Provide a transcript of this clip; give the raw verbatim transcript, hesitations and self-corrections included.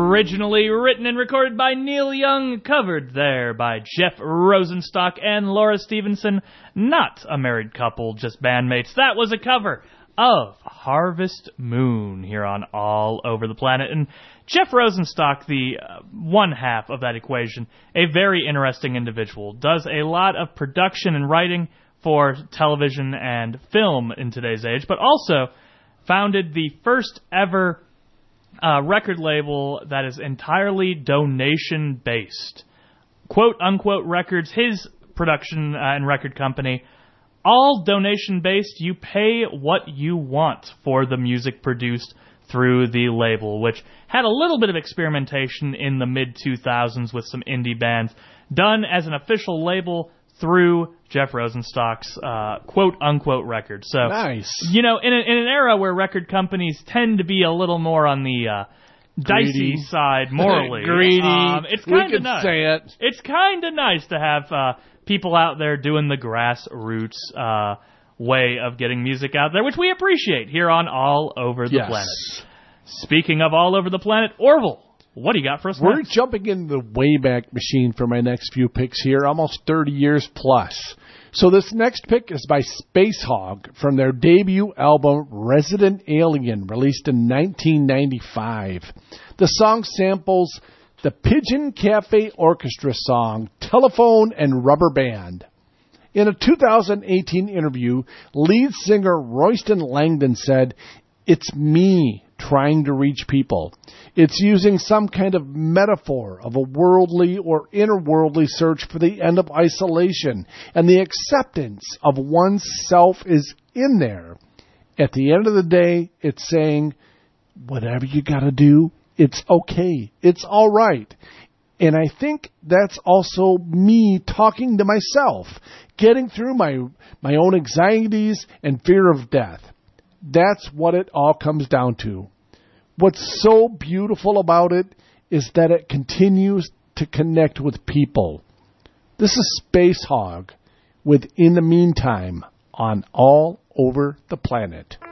Originally written and recorded by Neil Young, covered there by Jeff Rosenstock and Laura Stevenson. Not a married couple, just bandmates. That was a cover of Harvest Moon here on All Over the Planet. And Jeff Rosenstock, the uh, one half of that equation, a very interesting individual, does a lot of production and writing for television and film in today's age, but also founded the first ever uh, record label that is entirely donation-based. Quote-unquote Records, his production uh, and record company, all donation-based. You pay what you want for the music produced through the label, which had a little bit of experimentation in the mid two thousands with some indie bands, done as an official label through Jeff Rosenstock's uh, quote-unquote record. So, nice. You know, in, a, in an era where record companies tend to be a little more on the uh, dicey Greedy. side morally, Greedy. um, it's kind of nice. Say it. It's kind of nice to have uh, people out there doing the grassroots uh, way of getting music out there, which we appreciate here on All Over the yes. Planet. Speaking of All Over the Planet, Orville, what do you got for us We're next? jumping in the Wayback Machine for my next few picks here, almost thirty years plus. So this next pick is by Space Hog from their debut album Resident Alien, released in nineteen ninety-five. The song samples the Pigeon Cafe Orchestra song Telephone and Rubber Band. In a two thousand eighteen interview, lead singer Royston Langdon said, "It's me trying to reach people. It's using some kind of metaphor of a worldly or interworldly search for the end of isolation, and the acceptance of oneself is in there. At the end of the day, it's saying, whatever you gotta do, it's okay. It's all right." And I think that's also me talking to myself, getting through my my own anxieties and fear of death. That's what it all comes down to. What's so beautiful about it is that it continues to connect with people. This is Space Hog with In the Meantime on All Over the Planet.